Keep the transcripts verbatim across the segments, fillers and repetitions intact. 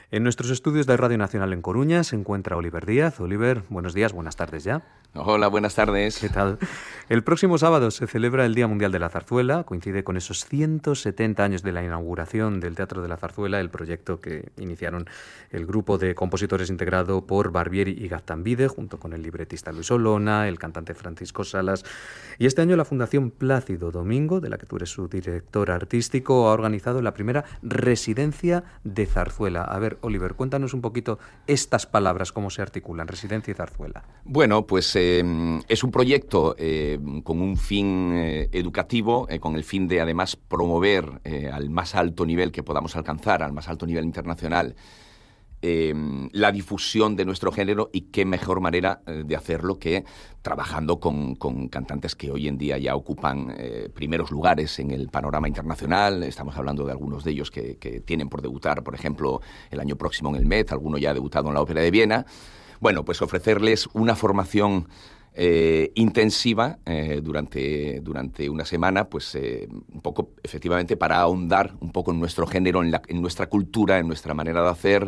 En nuestros estudios de Radio Nacional en Coruña se encuentra Oliver Díaz. Oliver, buenos días, buenas tardes ya. Hola, buenas tardes. ¿Qué tal? El próximo sábado se celebra el Día Mundial de la Zarzuela, coincide con esos ciento setenta años de la inauguración del Teatro de la Zarzuela, el proyecto que iniciaron el grupo de compositores integrado por Barbieri y Gaztambide, junto con el libretista Luis Olona, el cantante Francisco Salas. Y este año la Fundación Plácido Domingo, de la que tú eres su director artístico, ha organizado la primera residencia de zarzuela. A ver, Oliver, cuéntanos un poquito estas palabras, cómo se articulan, residencia y zarzuela. Bueno, pues eh, es un proyecto eh, con un fin eh, educativo, eh, con el fin de además promover eh, al más alto nivel que podamos alcanzar, al más alto nivel internacional, eh, la difusión de nuestro género, y qué mejor manera eh, de hacerlo que trabajando con, con cantantes que hoy en día ya ocupan eh, primeros lugares en el panorama internacional. Estamos hablando de algunos de ellos que, que tienen por debutar, por ejemplo, el año próximo en el Met, alguno ya ha debutado en la Ópera de Viena. Bueno, pues ofrecerles una formación eh, intensiva eh, durante, durante una semana, pues eh, un poco efectivamente para ahondar un poco en nuestro género, en, la, en nuestra cultura, en nuestra manera de hacer,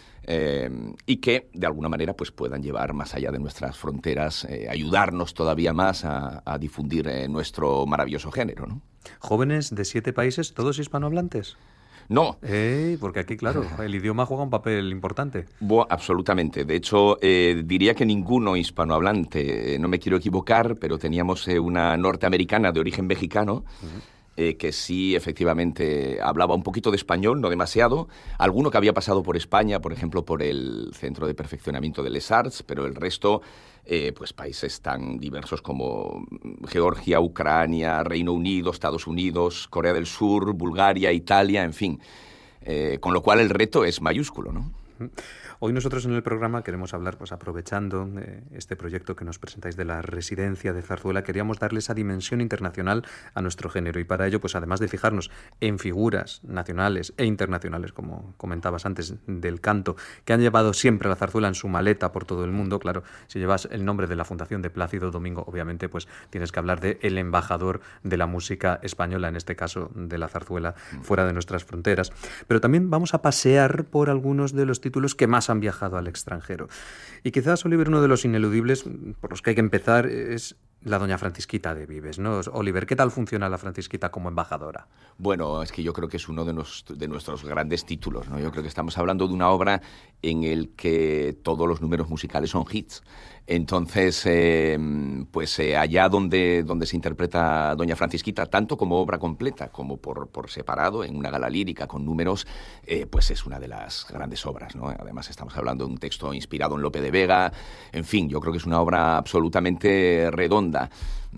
eh, y que de alguna manera pues puedan llevar más allá de nuestras fronteras, eh, ayudarnos todavía más a, a difundir eh, nuestro maravilloso género, ¿no? Jóvenes de siete países, todos hispanohablantes. No. Eh, porque aquí, claro, el idioma juega un papel importante. Bueno, absolutamente. De hecho, eh, diría que ninguno hispanohablante. Eh, no me quiero equivocar, pero teníamos eh, una norteamericana de origen mexicano, uh-huh. eh, que sí, efectivamente, hablaba un poquito de español, no demasiado. Alguno que había pasado por España, por ejemplo, por el Centro de Perfeccionamiento de Les Arts, pero el resto... Eh, pues países tan diversos como Georgia, Ucrania, Reino Unido, Estados Unidos, Corea del Sur, Bulgaria, Italia, en fin. Eh, con lo cual el reto es mayúsculo, ¿no? Hoy nosotros en el programa queremos hablar, pues aprovechando eh, este proyecto que nos presentáis de la residencia de zarzuela, queríamos darle esa dimensión internacional a nuestro género, y para ello, pues además de fijarnos en figuras nacionales e internacionales, como comentabas antes, del canto, que han llevado siempre la zarzuela en su maleta por todo el mundo. Claro, si llevas el nombre de la Fundación de Plácido Domingo, obviamente pues tienes que hablar de el embajador de la música española, en este caso de la zarzuela, fuera de nuestras fronteras. Pero también vamos a pasear por algunos de los títulos que más han viajado al extranjero. Y quizás, Oliver, uno de los ineludibles por los que hay que empezar es la doña Francisquita de Vives, ¿no? Oliver, ¿qué tal funciona la Francisquita como embajadora? Bueno, es que yo creo que es uno de, nos, de nuestros grandes títulos, ¿no? Yo creo que estamos hablando de una obra en el que todos los números musicales son hits. Entonces, eh, pues eh, allá donde, donde se interpreta doña Francisquita, tanto como obra completa como por, por separado, en una gala lírica con números, eh, pues es una de las grandes obras, ¿no? Además, estamos hablando de un texto inspirado en Lope de Vega. En fin, yo creo que es una obra absolutamente redonda.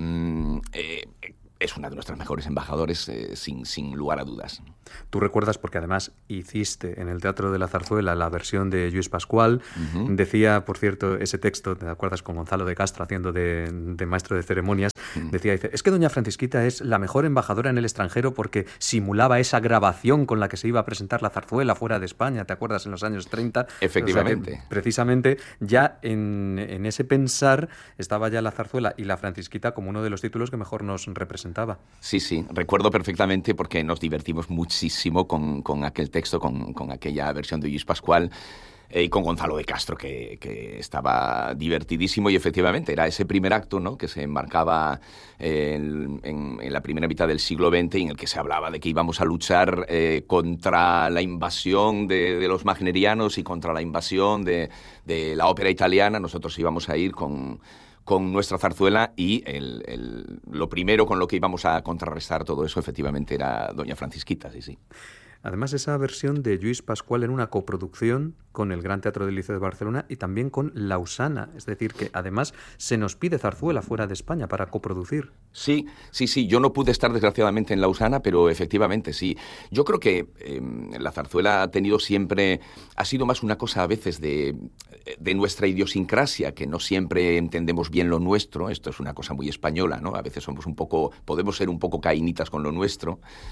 Mm, eh, es una de nuestras mejores embajadores, eh, sin, sin lugar a dudas. Tú recuerdas, porque además hiciste en el Teatro de la Zarzuela la versión de Lluís Pascual. Uh-huh. Decía, por cierto, ese texto, ¿te acuerdas? Con Gonzalo de Castro haciendo de, de maestro de ceremonias. Uh-huh. Decía, dice, es que doña Francisquita es la mejor embajadora en el extranjero porque simulaba esa grabación con la que se iba a presentar la zarzuela fuera de España, ¿te acuerdas? En los años treinta. Efectivamente. O sea, precisamente ya en, en ese pensar estaba ya la zarzuela y la Francisquita como uno de los títulos que mejor nos representaba. Sí, sí, recuerdo perfectamente porque nos divertimos muchísimo con, con aquel texto, con, con aquella versión de Lluís Pascual, eh, y con Gonzalo de Castro, que, que estaba divertidísimo, y efectivamente era ese primer acto, ¿no?, que se enmarcaba eh, en, en, en la primera mitad del siglo veinte, en el que se hablaba de que íbamos a luchar eh, contra la invasión de, de los wagnerianos y contra la invasión de, de la ópera italiana. Nosotros íbamos a ir con... con nuestra zarzuela, y el, el, lo primero con lo que íbamos a contrarrestar todo eso efectivamente era doña Francisquita, sí, sí. Además, esa versión de Lluís Pascual en una coproducción con el Gran Teatro del Liceo de Barcelona y también con Lausana. Es decir, que además se nos pide zarzuela fuera de España para coproducir. Sí, sí, sí. Yo no pude estar desgraciadamente en Lausana, pero efectivamente sí. Yo creo que eh, la zarzuela ha tenido siempre... Ha sido más una cosa a veces de, de nuestra idiosincrasia, que no siempre entendemos bien lo nuestro. Esto es una cosa muy española, ¿no? A veces somos un poco... Podemos ser un poco caínitas con lo nuestro.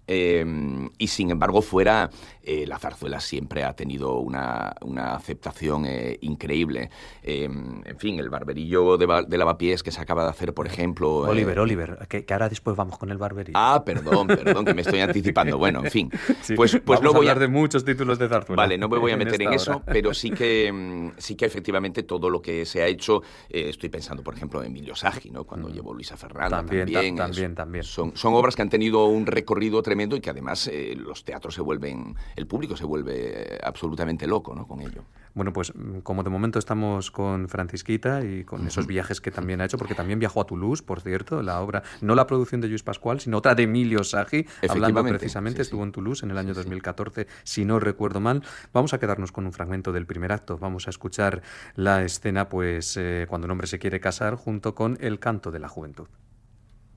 Eh, y sin embargo fuera, eh, la zarzuela siempre ha tenido una, una aceptación eh, increíble. Eh, en fin, el Barberillo de, de Lavapiés que se acaba de hacer, por ejemplo... Oliver, eh, Oliver, que, que ahora después vamos con el Barberillo. Ah, perdón, perdón, que me estoy anticipando. Bueno, en fin. Sí, pues pues vamos no voy a hablar a... de muchos títulos de zarzuela. Vale, no me voy a meter en, en eso, hora. pero sí que, sí que efectivamente todo lo que se ha hecho, eh, estoy pensando, por ejemplo, en Emilio Sagi, ¿no? Cuando mm. llevó Luisa Ferranda, también. También, ta también, es, también. Son, son obras que han tenido un recorrido tremendo y que además eh, los teatros se vuelven, el público se vuelve absolutamente loco, ¿no? Con ello. Bueno, pues como de momento estamos con Francisquita y con esos viajes que también ha hecho, porque también viajó a Toulouse, por cierto, la obra, no la producción de Lluís Pascual, sino otra de Emilio Sagi, hablando precisamente, sí, estuvo sí. en Toulouse en el año sí, dos mil catorce, sí. si no recuerdo mal. Vamos a quedarnos con un fragmento del primer acto, vamos a escuchar la escena, pues, eh, cuando un hombre se quiere casar, junto con El canto de la juventud.